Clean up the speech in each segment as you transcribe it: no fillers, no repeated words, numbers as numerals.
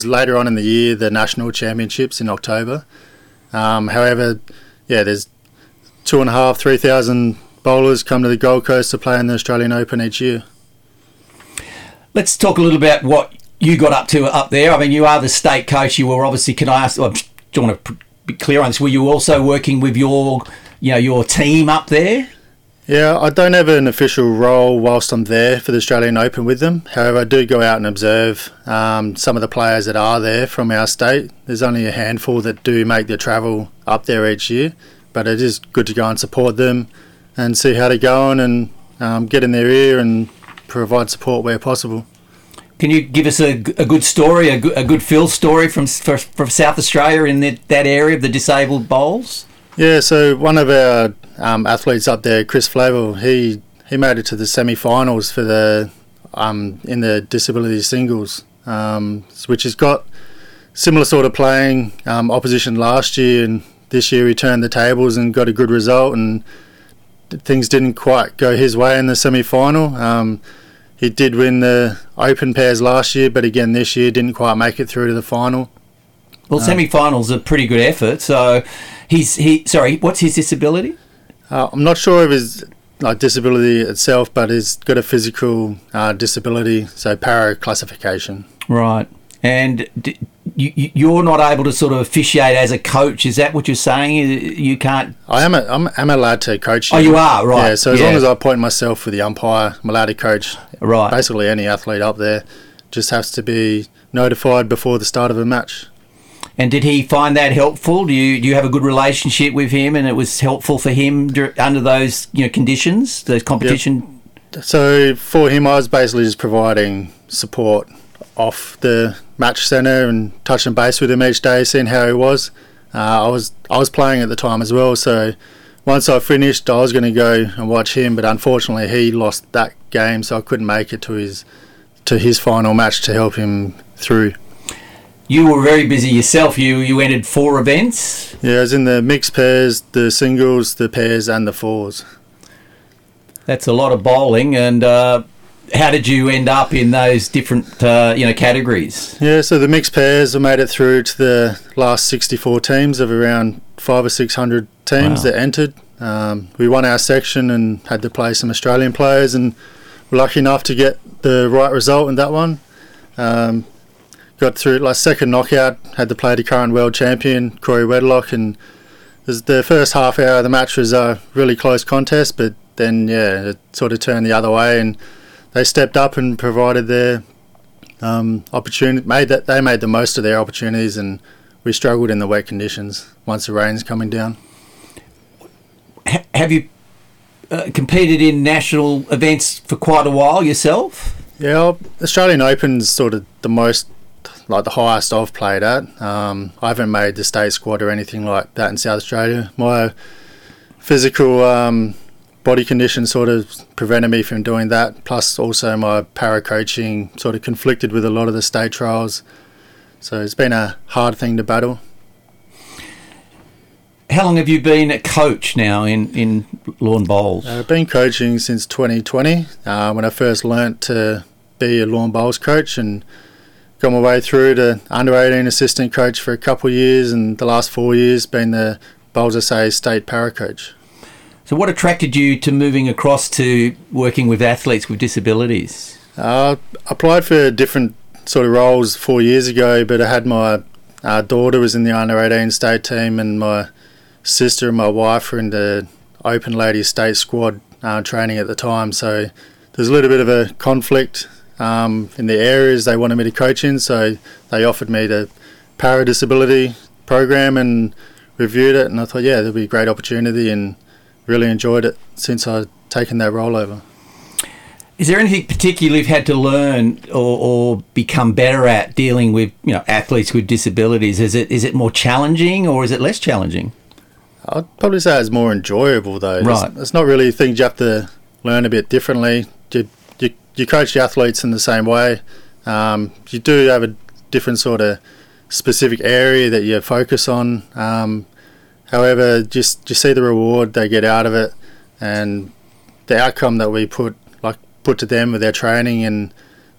Later on in the year, the national championships in October. However, there's 2,500, 3,000 bowlers come to the Gold Coast to play in the Australian Open each year. Let's talk a little about what you got up to up there. I mean, you are the state coach. You were obviously, do you want to be clear on this? Were you also working with your team up there? Yeah, I don't have an official role whilst I'm there for the Australian Open with them. However, I do go out and observe some of the players that are there from our state. There's only a handful that do make the travel up there each year, but it is good to go and support them and see how they're going and get in their ear and provide support where possible. Can you give us a good story, a good Phil story from South Australia in that area of the disabled bowls? Yeah, so one of our athletes up there, Chris Flavel, he made it to the semi-finals for in the disability singles, which has got similar sort of playing opposition last year, and this year he turned the tables and got a good result, and things didn't quite go his way in the semi-final. He did win the Open pairs last year, but again this year didn't quite make it through to the final. Well, semi-finals are a pretty good effort. So, what's his disability? I'm not sure of his disability itself, but he's got a physical disability, so para classification. Right. And you're not able to sort of officiate as a coach. Is that what you're saying? You can't. I'm allowed to coach. Oh, you are, right? Yeah. So as long as I appoint myself for the umpire, I'm allowed to coach. Right. Basically, any athlete up there just has to be notified before the start of a match. And did he find that helpful? Do you have a good relationship with him, and it was helpful for him under those conditions, those competition? Yep. So for him, I was basically just providing support off the match centre and touching base with him each day, seeing how he was. I was playing at the time as well, so once I finished, I was going to go and watch him, but unfortunately he lost that game, so I couldn't make it to his final match to help him through. You were very busy yourself. You entered 4 events? Yeah, I was in the mixed pairs, the singles, the pairs and the fours. That's a lot of bowling. And how did you end up in those different categories? Yeah, so the mixed pairs, I made it through to the last 64 teams of around 500 or 600 teams that entered. We won our section and had to play some Australian players, and were lucky enough to get the right result in that one. Got through second knockout, had to play the current world champion, Corey Wedlock, and the first half hour of the match was a really close contest, but then it sort of turned the other way, and they stepped up and provided their opportunity. They made the most of their opportunities, and we struggled in the wet conditions once the rain's coming down. Have you competed in national events for quite a while yourself? Yeah, Australian Open's sort of the most, the highest I've played at. I haven't made the state squad or anything like that in South Australia. My physical body condition sort of prevented me from doing that, plus also my para coaching sort of conflicted with a lot of the state trials, so it's been a hard thing to battle. How long have you been a coach now in lawn bowls? I've been coaching since 2020 when I first learnt to be a lawn bowls coach, and got my way through to under 18 assistant coach for a couple of years, and the last 4 years been the Bowls SA state para coach. So what attracted you to moving across to working with athletes with disabilities? I applied for different sort of roles 4 years ago, but I had my daughter was in the under 18 state team, and my sister and my wife were in the Open Ladies state squad training at the time, so there's a little bit of a conflict in the areas they wanted me to coach in, so they offered me the para disability program and reviewed it, and I thought there'd be a great opportunity, and really enjoyed it since I've taken that role over. Is there anything particular you've had to learn or become better at dealing with athletes with disabilities? Is it more challenging or is it less challenging? I'd probably say it's more enjoyable though. Right. It's not really things you have to learn a bit differently. You coach the athletes in the same way. You do have a different sort of specific area that you focus on. However, just you see the reward they get out of it, and the outcome that we put to them with their training, and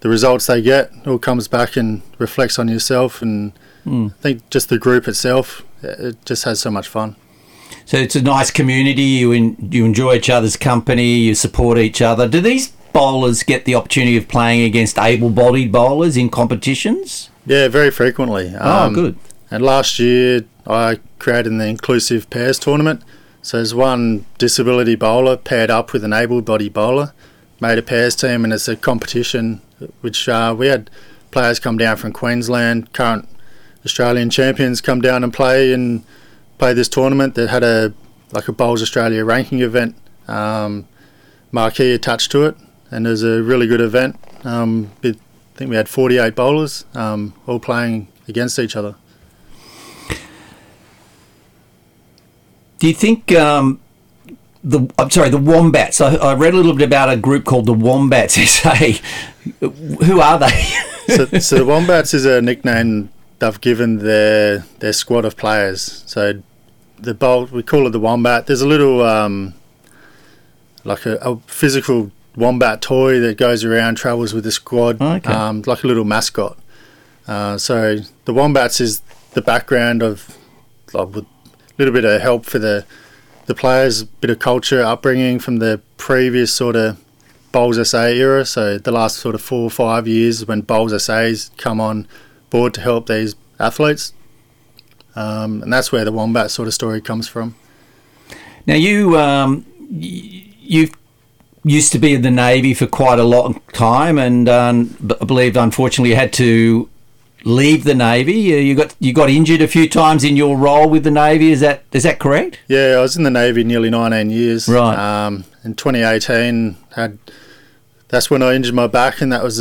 the results they get all comes back and reflects on yourself, and I think just the group itself, it just has so much fun. So it's a nice community. You enjoy each other's company. You support each other. Do these bowlers get the opportunity of playing against able-bodied bowlers in competitions? Yeah, very frequently. Good. And last year I created the inclusive pairs tournament. So there's one disability bowler paired up with an able-bodied bowler, made a pairs team, and it's a competition which we had players come down from Queensland, current Australian champions, come down and play this tournament that had a Bowls Australia ranking event marquee attached to it, and it was a really good event. I think we had 48 bowlers all playing against each other. Do you think the Wombats? I read a little bit about a group called the Wombats SA. Who are they? so the Wombats is a nickname they've given their squad of players. So we call it the Wombat. There's a little like a physical wombat toy that goes around, travels with the squad, like a little mascot. So the Wombats is the background of with a little bit of help for the players, a bit of culture, upbringing from the previous sort of Bowls SA era. So the last sort of 4 or 5 years when Bowls SA's come on board to help these athletes. And that's where the Wombat sort of story comes from. Now you used to be in the Navy for quite a long time, and I believe unfortunately you had to leave the Navy. You got injured a few times in your role with the Navy. Is that correct? Yeah, I was in the Navy nearly 19 years. Right. In 2018, that's when I injured my back, and that was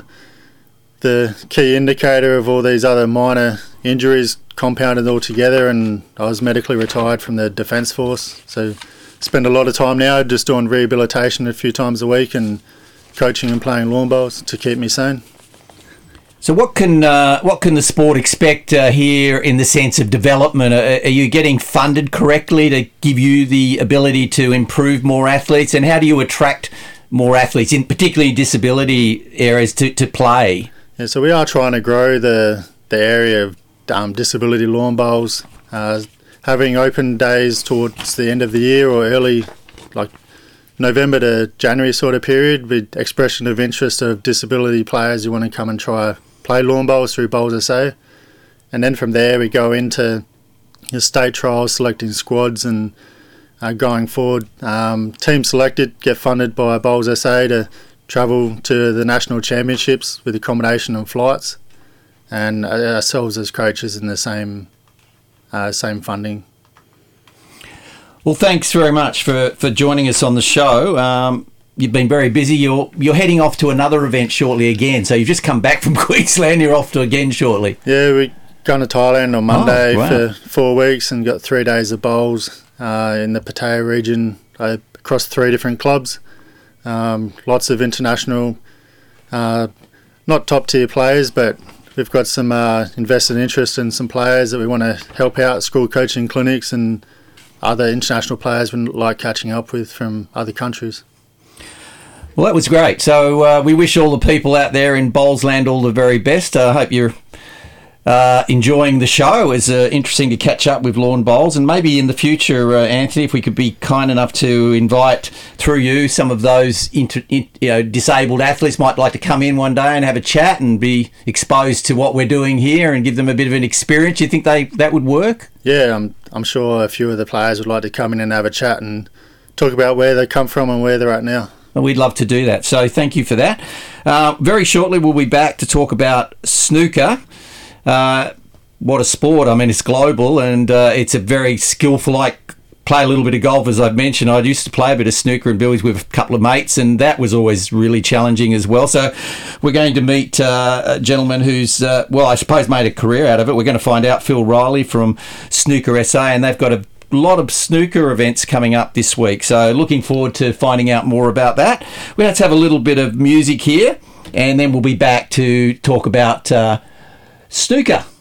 the key indicator of all these other minor injuries compounded all together, and I was medically retired from the Defence Force. So spend a lot of time now just doing rehabilitation a few times a week and coaching and playing lawn bowls to keep me sane. So what can the sport expect here in the sense of development? Are you getting funded correctly to give you the ability to improve more athletes, and how do you attract more athletes, in particularly disability areas, to play? Yeah, so we are trying to grow the area of disability lawn bowls, having open days towards the end of the year or early, like November to January sort of period, with expression of interest of disability players who want to come and try play lawn bowls through Bowls SA. And then from there we go into the state trials, selecting squads, and going forward, teams selected get funded by Bowls SA to travel to the national championships with accommodation and flights, and ourselves as coaches in the same funding. Well, thanks very much for joining us on the show. You've been very busy. You're heading off to another event shortly again. So you've just come back from Queensland. You're off to again shortly. Yeah, we're going to Thailand on Monday for 4 weeks, and got 3 days of bowls in the Pattaya region across 3 different clubs. Lots of international, not top tier players, but we've got some invested interest in some players that we want to help out, school coaching clinics and other international players we like catching up with from other countries. Well, that was great. So we wish all the people out there in Bowlsland all the very best. I hope you're enjoying the show. It's interesting to catch up with lawn bowls, and maybe in the future, Anthony, if we could be kind enough to invite through you some of those disabled athletes might like to come in one day and have a chat and be exposed to what we're doing here and give them a bit of an experience. You think that would work? Yeah, I'm sure a few of the players would like to come in and have a chat and talk about where they come from and where they're at now. Well, we'd love to do that. So thank you for that. Very shortly, we'll be back to talk about snooker. What a sport. I mean, it's global, and it's a very skillful, play a little bit of golf, as I've mentioned. I used to play a bit of snooker and billies with a couple of mates, and that was always really challenging as well. So we're going to meet a gentleman who's, I suppose made a career out of it. We're going to find out Phil Riley from Snooker SA, and they've got a lot of snooker events coming up this week. So looking forward to finding out more about that. We're going to have a little bit of music here, and then we'll be back to talk about snooker.